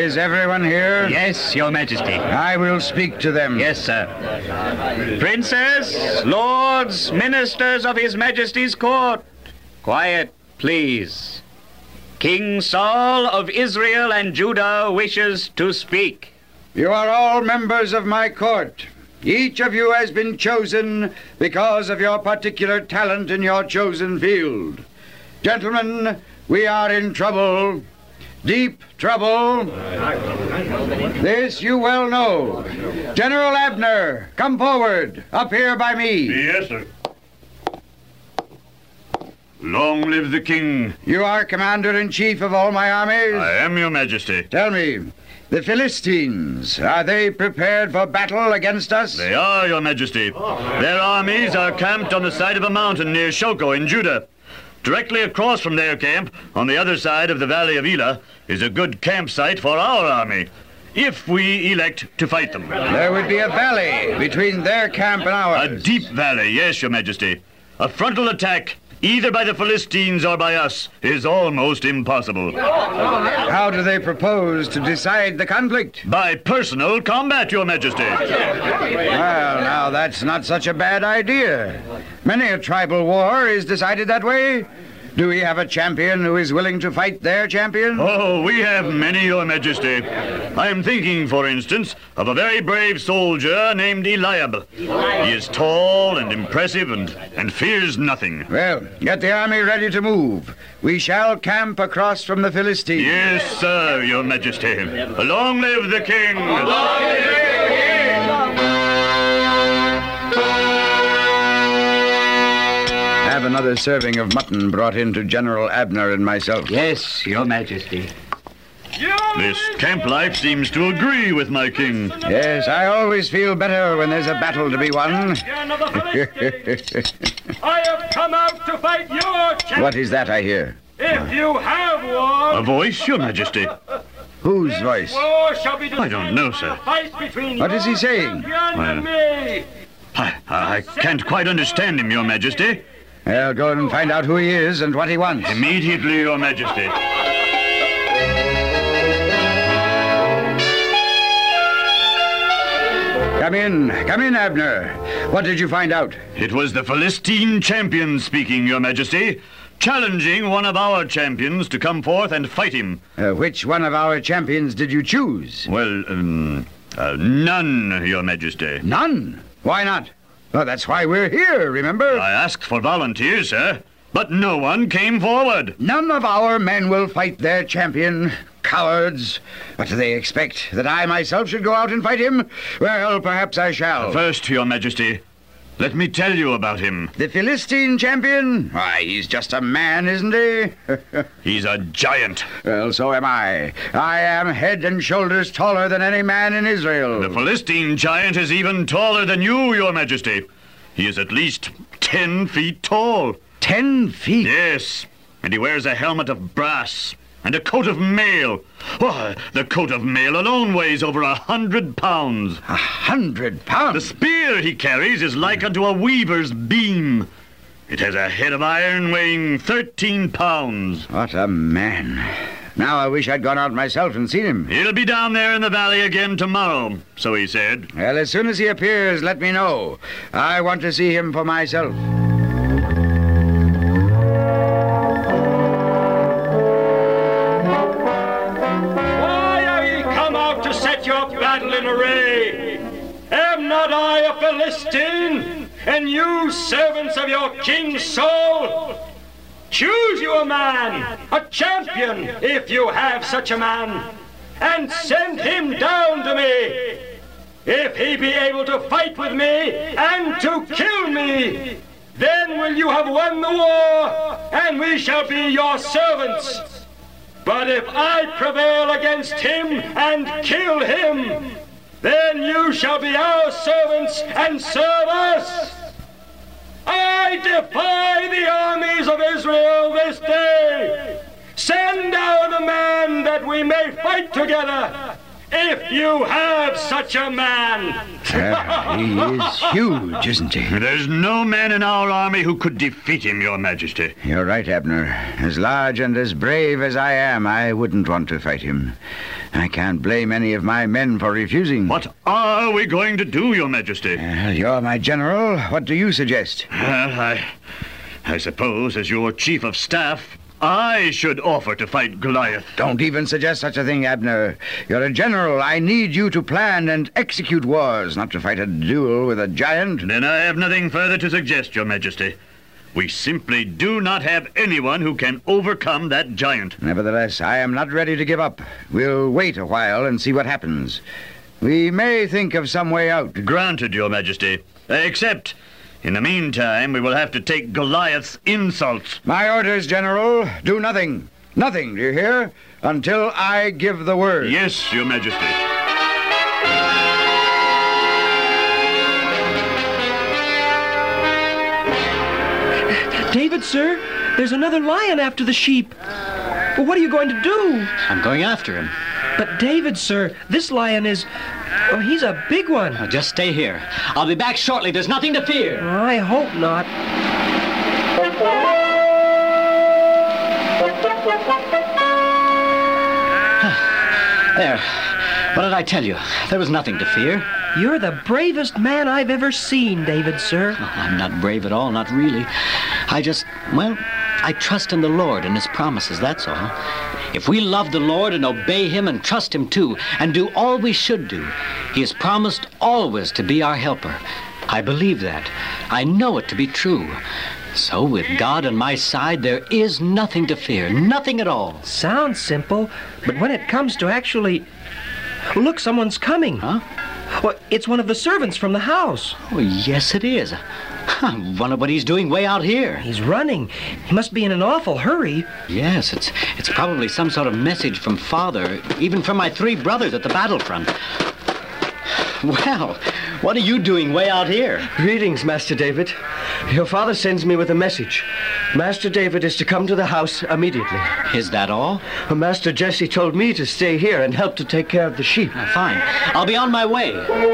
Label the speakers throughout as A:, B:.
A: Is everyone here?
B: Yes, Your Majesty.
A: I will speak to them.
B: Yes, sir. Princes, lords, ministers of His Majesty's court. Quiet, please. King Saul of Israel and Judah wishes to speak.
A: You are all members of my court. Each of you has been chosen because of your particular talent in your chosen field. Gentlemen, we are in trouble. Deep trouble. This you well know. General Abner, come forward. Up here by me.
C: Yes, sir. Long live the king.
A: You are commander-in-chief of all my armies?
C: I am, Your Majesty.
A: Tell me, the Philistines, are they prepared for battle against us?
C: They are, Your Majesty. Their armies are camped on the side of a mountain near Shoko in Judah. Directly across from their camp, on the other side of the Valley of Elah, is a good campsite for our army, if we elect to fight them.
A: There would be a valley between their camp and ours.
C: A deep valley, yes, Your Majesty. A frontal attack, either by the Philistines or by us, is almost impossible.
A: How do they propose to decide the conflict?
C: By personal combat, Your Majesty.
A: Well, now, that's not such a bad idea. Many a tribal war is decided that way. Do we have a champion who is willing to fight their champion?
C: Oh, we have many, Your Majesty. I am thinking, for instance, of a very brave soldier named Eliab. He is tall and impressive and fears nothing.
A: Well, get the army ready to move. We shall camp across from the Philistines.
C: Yes, sir, Your Majesty. Long live the king!
B: Long live the king!
A: Have another serving of mutton brought in to General Abner and myself.
B: Yes, Your Majesty.
C: This camp life seems to agree with my king.
A: Yes, I always feel better when there's a battle to be won.
D: I have come out to fight your champion.
A: What is that I hear?
D: If you have war,
C: A voice, Your Majesty.
A: Whose voice?
D: war shall be
C: I don't know, sir.
D: fight between
A: What is he
D: your
A: saying?
D: champion and me.
C: I can't quite understand him, Your Majesty.
A: I'll go and find out who he is and what he wants.
C: Immediately, Your Majesty.
A: Come in, Abner. What did you find out?
C: It was the Philistine champion speaking, Your Majesty, challenging one of our champions to come forth and fight him.
A: Which one of our champions did you choose?
C: Well, none, Your Majesty.
A: None. Why not? Well, that's why we're here, remember?
C: I asked for volunteers, sir, but no one came forward.
A: None of our men will fight their champion. Cowards. What do they expect? That I myself should go out and fight him? Well, perhaps I shall.
C: First, Your Majesty, let me tell you about him.
A: The Philistine champion? Why, he's just a man, isn't he?
C: He's a giant.
A: Well, so am I. I am head and shoulders taller than any man in Israel.
C: The Philistine giant is even taller than you, Your Majesty. He is at least 10 feet tall.
A: 10 feet?
C: Yes, and he wears a helmet of brass and a coat of mail. Why, the coat of mail alone weighs over 100 pounds.
A: 100 pounds?
C: The spear he carries is like unto a weaver's beam. It has a head of iron weighing 13 pounds.
A: What a man. Now I wish I'd gone out myself and seen him.
C: He'll be down there in the valley again tomorrow, so he said.
A: Well, as soon as he appears, let me know. I want to see him for myself.
D: Why have ye come out to set your battle in array? Am not I a Philistine, and you servants of your King Saul? Choose you a man, a champion, if you have such a man, and send him down to me. If he be able to fight with me and to kill me, then will you have won the war, and we shall be your servants. But if I prevail against him and kill him, then you shall be our servants and serve us. I defy the armies of Israel this day. Send down a man that we may fight together, if you have such a man.
A: He is huge, isn't he?
C: There's no man in our army who could defeat him, Your Majesty.
A: You're right, Abner. As large and as brave as I am, I wouldn't want to fight him. I can't blame any of my men for refusing.
C: What are we going to do, Your Majesty?
A: You're my general. What do you suggest?
C: I suppose, as your chief of staff, I should offer to fight Goliath.
A: Don't even suggest such a thing, Abner. You're a general. I need you to plan and execute wars, not to fight a duel with a giant.
C: Then I have nothing further to suggest, Your Majesty. We simply do not have anyone who can overcome that giant.
A: Nevertheless, I am not ready to give up. We'll wait a while and see what happens. We may think of some way out.
C: Granted, Your Majesty. Except, in the meantime, we will have to take Goliath's insults.
A: My orders, General. Do nothing. Nothing, do you hear? Until I give the word.
C: Yes, Your Majesty.
E: David, sir, there's another lion after the sheep. Well, what are you going to do?
F: I'm going after him.
E: But David, sir, this lion is... Oh, he's a big one.
F: Now, just stay here. I'll be back shortly. There's nothing to fear.
E: I hope not.
F: There. What did I tell you? There was nothing to fear.
E: You're the bravest man I've ever seen, David, sir.
F: Oh, I'm not brave at all, not really. I trust in the Lord and His promises, that's all. If we love the Lord and obey Him and trust Him too, and do all we should do, He has promised always to be our helper. I believe that. I know it to be true. So with God on my side, there is nothing to fear, nothing at all.
E: Sounds simple, but when it comes to actually... Look, someone's coming.
F: Huh?
E: Well, it's one of the servants from the house.
F: Oh, yes, it is. Wonder what he's doing way out here.
E: He's running. He must be in an awful hurry.
F: Yes, it's probably some sort of message from Father, even from my 3 brothers at the battlefront. Well, what are you doing way out here?
E: Greetings, Master David. Your father sends me with a message. Master David is to come to the house immediately.
F: Is that all?
E: Master Jesse told me to stay here and help to take care of the sheep.
F: Fine. I'll be on my way.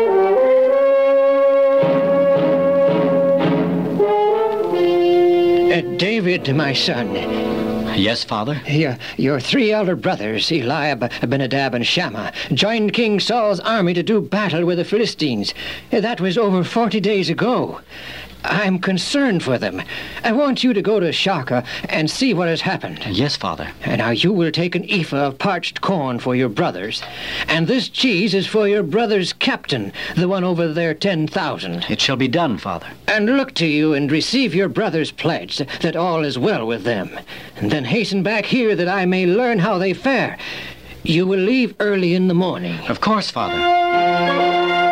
G: David, my son.
F: Yes, Father?
G: Your 3 elder brothers, Eliab, Abinadab, and Shammah, joined King Saul's army to do battle with the Philistines. That was over 40 days ago. I'm concerned for them. I want you to go to Shaka and see what has happened.
F: Yes, Father.
G: Now, you will take an ephah of parched corn for your brothers, and this cheese is for your brother's captain, the one over there 10,000.
F: It shall be done, Father.
G: And look to you and receive your brother's pledge that all is well with them. And then hasten back here that I may learn how they fare. You will leave early in the morning.
F: Of course, Father.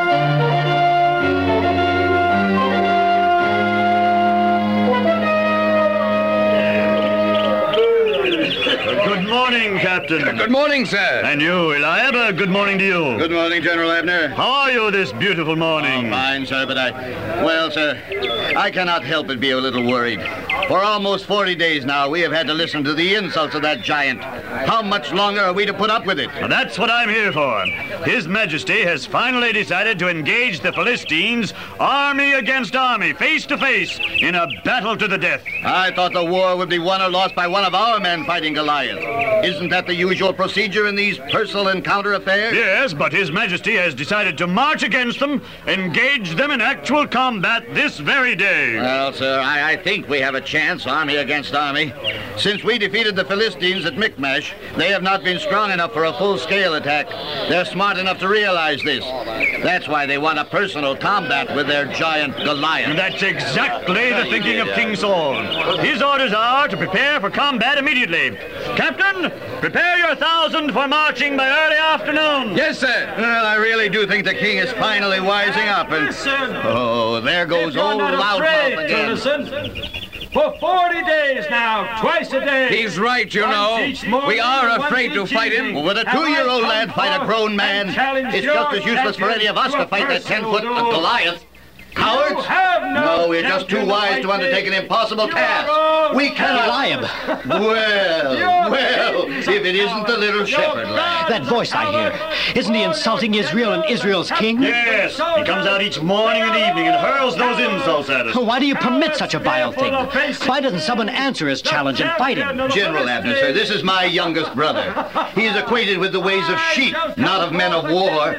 C: Good morning, Captain.
A: Good morning, sir.
C: And you, Eliab, good morning to you.
A: Good morning, General Abner.
C: How are you this beautiful morning?
H: Fine, sir, but Well, sir, I cannot help but be a little worried. For almost 40 days now, we have had to listen to the insults of that giant. How much longer are we to put up with it?
C: Well, that's what I'm here for. His Majesty has finally decided to engage the Philistines army against army, face to face, in a battle to the death.
H: I thought the war would be won or lost by one of our men fighting Goliath. Isn't that the usual procedure in these personal encounter affairs?
C: Yes, but His Majesty has decided to march against them, engage them in actual combat this very day.
H: Well, sir, I think we have a chance, army against army. Since we defeated the Philistines at Michmash, they have not been strong enough for a full-scale attack. They're smart enough to realize this. That's why they want a personal combat with their giant Goliath.
C: And that's exactly the thinking of King Saul. His orders are to prepare for combat immediately. Captain, prepare your 1,000 for marching by early afternoon.
A: Yes, sir.
H: Well, I really do think the king is finally wising up. And
D: Listen.
H: oh, there goes old Loudmouth again.
D: Listen. For 40 days now, twice a day.
A: He's right, you know. We are afraid to fight him.
H: Would a 2-year-old lad fight a grown man? It's just as useless for any of us to fight that 10-foot Goliath. Cowards? No, we're just too wise to undertake an impossible task. We cannot...
F: Eliab.
H: Well, If it isn't the little shepherd lad.
F: That voice I hear, isn't he insulting Israel and Israel's king?
C: Yes, he comes out each morning and evening and hurls those insults at us.
F: Why do you permit such a vile thing? Why doesn't someone answer his challenge and fight him?
H: General Abner, sir, this is my youngest brother. He is acquainted with the ways of sheep, not of men of war.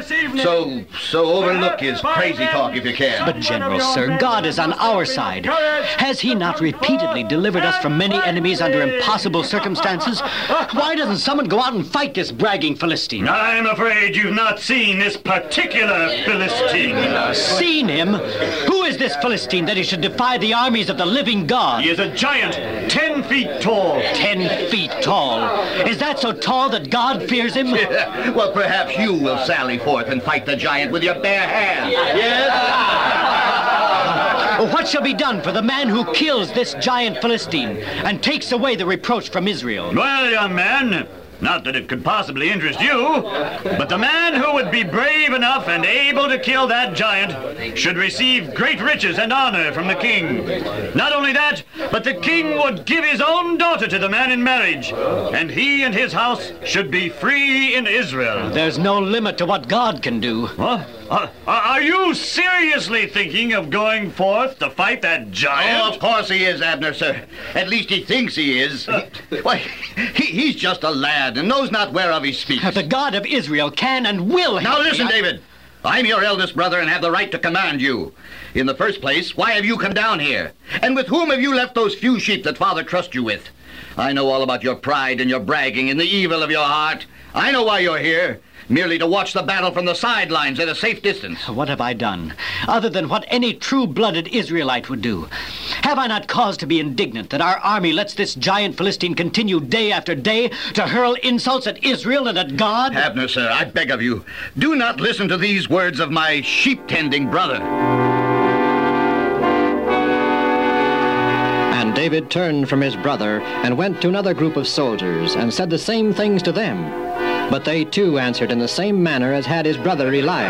H: So overlook his crazy talk if you can.
F: But, General, sir, God is on our side. Has he not repeatedly delivered us from many enemies under impossible circumstances? Why doesn't someone go out and fight this bragging Philistine?
C: I'm afraid you've not seen this particular Philistine.
F: Seen him? Who is this Philistine that he should defy the armies of the living God?
C: He is a giant, 10 feet tall.
F: 10 feet tall. Is that so tall that God fears him?
H: Well, perhaps you will sally forth and fight the giant with your bare hands. Yes?
F: What shall be done for the man who kills this giant Philistine and takes away the reproach from Israel?
C: Well, young man, not that it could possibly interest you, but the man who would be brave enough and able to kill that giant should receive great riches and honor from the king. Not only that, but the king would give his own daughter to the man in marriage, and he and his house should be free in Israel.
F: There's no limit to what God can do.
C: What? Are you seriously thinking of going forth to fight that giant?
H: Oh, of course he is, Abner, sir. At least he thinks he is. Why, he's just a lad and knows not whereof he speaks.
F: The God of Israel can and will
H: Now
F: help
H: listen,
F: me.
H: David. I'm your eldest brother and have the right to command you. In the first place, why have you come down here? And with whom have you left those few sheep that Father trusts you with? I know all about your pride and your bragging and the evil of your heart. I know why you're here. Merely to watch the battle from the sidelines at a safe distance.
F: What have I done, other than what any true-blooded Israelite would do? Have I not cause to be indignant that our army lets this giant Philistine continue day after day to hurl insults at Israel and at God?
H: Abner, sir, I beg of you, do not listen to these words of my sheep-tending brother.
G: And David turned from his brother and went to another group of soldiers and said the same things to them. But they too answered in the same manner as had his brother Eliab.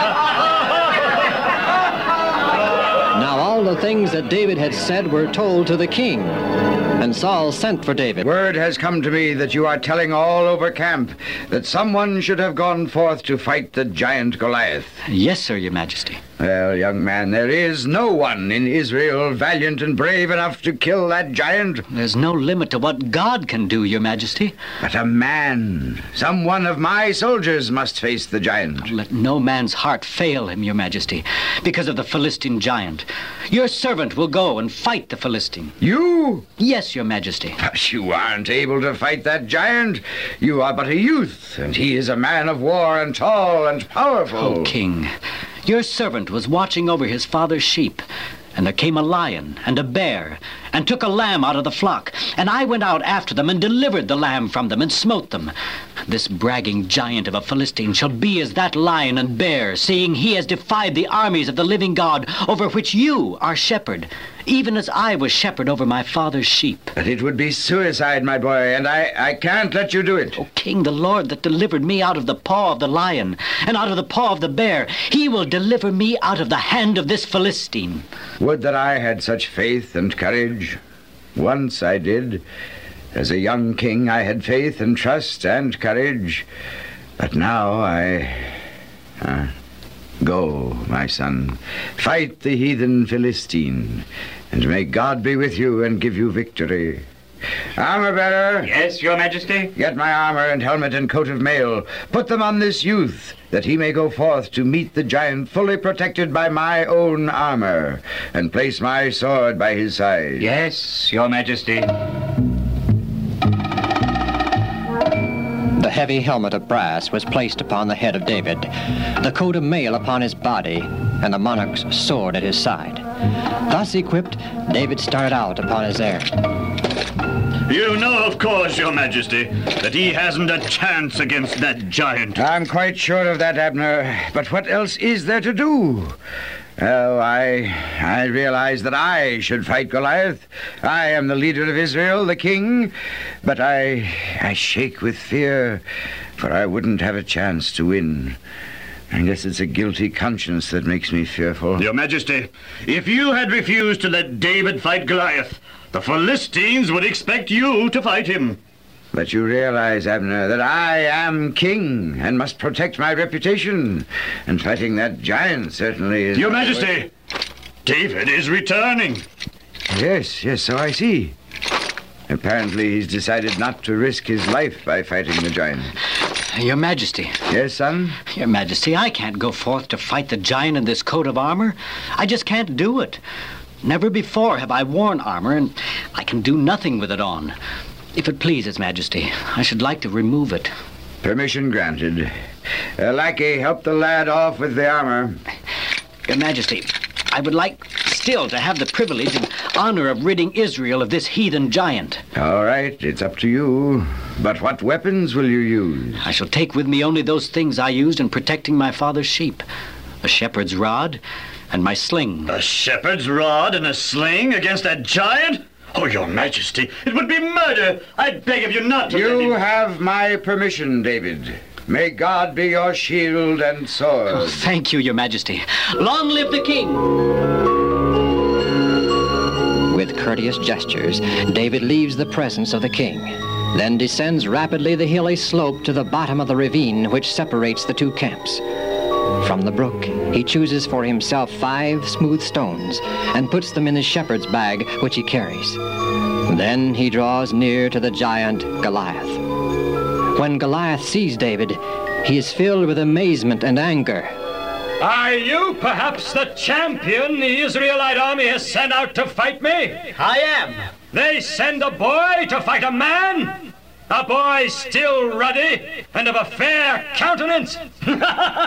G: Now all the things that David had said were told to the king. And Saul sent for David.
A: Word has come to me that you are telling all over camp that someone should have gone forth to fight the giant Goliath.
F: Yes, sir, your majesty.
A: Well, young man, there is no one in Israel valiant and brave enough to kill that giant.
F: There's no limit to what God can do, your majesty.
A: But a man, some one of my soldiers must face the giant.
F: Let no man's heart fail him, your majesty, because of the Philistine giant. Your servant will go and fight the Philistine.
A: You?
F: Yes, your majesty.
A: But you aren't able to fight that giant. You are but a youth, and he is a man of war and tall and powerful.
F: Oh, king, your servant was watching over his father's sheep, and there came a lion and a bear, and took a lamb out of the flock, and I went out after them and delivered the lamb from them and smote them. This bragging giant of a Philistine shall be as that lion and bear, seeing he has defied the armies of the living God, over which you are shepherd, even as I was shepherd over my father's sheep.
A: But it would be suicide, my boy, and I can't let you do it.
F: O King, the Lord that delivered me out of the paw of the lion and out of the paw of the bear, he will deliver me out of the hand of this Philistine.
A: Would that I had such faith and courage. Once I did. As a young king, I had faith and trust and courage. But now Go, my son. Fight the heathen Philistine, and may God be with you and give you victory. Armor-bearer.
B: Yes, your majesty?
A: Get my armor and helmet and coat of mail. Put them on this youth, that he may go forth to meet the giant fully protected by my own armor, and place my sword by his side.
B: Yes, your majesty.
G: The heavy helmet of brass was placed upon the head of David, the coat of mail upon his body, and the monarch's sword at his side. Thus equipped, David started out upon his errand.
C: You know, of course, your majesty, that he hasn't a chance against that giant.
A: I'm quite sure of that, Abner. But what else is there to do? Well, I realize that I should fight Goliath. I am the leader of Israel, the king. But I shake with fear, for I wouldn't have a chance to win. I guess it's a guilty conscience that makes me fearful.
C: Your majesty, if you had refused to let David fight Goliath, the Philistines would expect you to fight him.
A: But you realize, Abner, that I am king and must protect my reputation. And fighting that giant certainly is...
C: Your Majesty, David is returning.
A: Yes, so I see. Apparently he's decided not to risk his life by fighting the giant.
F: Your Majesty.
A: Yes, son?
F: Your Majesty, I can't go forth to fight the giant in this coat of armor. I just can't do it. Never before have I worn armor, and I can do nothing with it on. If it pleases, Majesty, I should like to remove it.
A: Permission granted. Lackey, help the lad off with the armor.
F: Your Majesty, I would like still to have the privilege and honor of ridding Israel of this heathen giant.
A: All right, it's up to you. But what weapons will you use?
F: I shall take with me only those things I used in protecting my father's sheep. A shepherd's rod and my sling.
C: A shepherd's rod and a sling against that giant? Oh, Your Majesty, it would be murder. I beg of you not to...
A: You have my permission, David. May God be your shield and sword.
F: Oh, thank you, Your Majesty. Long live the king!
G: With courteous gestures, David leaves the presence of the king, then descends rapidly the hilly slope to the bottom of the ravine which separates the two camps. From the brook, he chooses for himself 5 smooth stones and puts them in his shepherd's bag, which he carries. Then he draws near to the giant Goliath. When Goliath sees David, he is filled with amazement and anger.
D: Are you perhaps the champion the Israelite army has sent out to fight me?
F: I am.
D: They send a boy to fight a man? A boy still ruddy and of a fair countenance? Am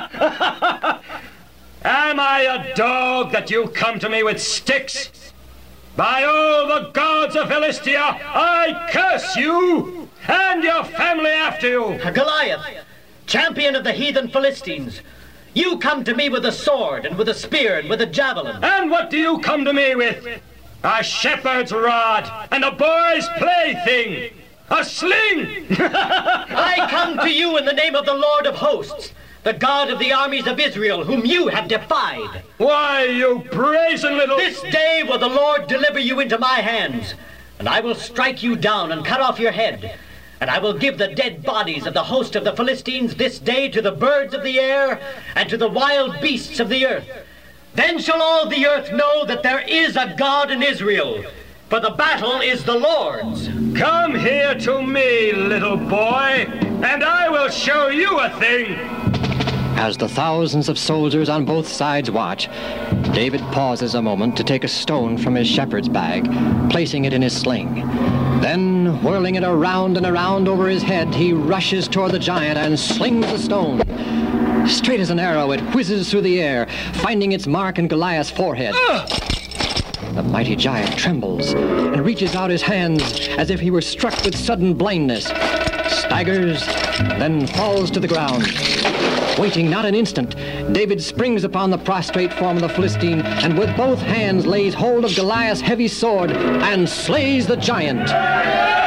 D: I a dog that you come to me with sticks? By all the gods of Philistia, I curse you and your family after you.
I: Goliath, champion of the heathen Philistines, you come to me with a sword and with a spear and with a javelin.
D: And what do you come to me with? A shepherd's rod and a boy's plaything. A sling!
I: I come to you in the name of the Lord of hosts, the God of the armies of Israel, whom you have defied.
D: Why, you brazen little...
I: This day will the Lord deliver you into my hands, and I will strike you down and cut off your head. And I will give the dead bodies of the host of the Philistines this day to the birds of the air and to the wild beasts of the earth. Then shall all the earth know that there is a God in Israel, for the battle is the Lord's.
D: Come here to me, little boy, and I will show you a thing.
G: As the thousands of soldiers on both sides watch, David pauses a moment to take a stone from his shepherd's bag, placing it in his sling. Then, whirling it around and around over his head, he rushes toward the giant and slings the stone. Straight as an arrow, it whizzes through the air, finding its mark in Goliath's forehead. The mighty giant trembles and reaches out his hands as if he were struck with sudden blindness, staggers, then falls to the ground. Waiting not an instant, David springs upon the prostrate form of the Philistine and with both hands lays hold of Goliath's heavy sword and slays the giant.